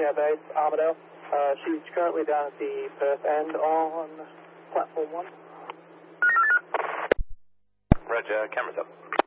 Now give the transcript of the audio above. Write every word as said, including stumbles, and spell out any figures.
Kilo Base, Armadale. Uh, she's currently down at the Perth end on platform one. Roger, cameras up.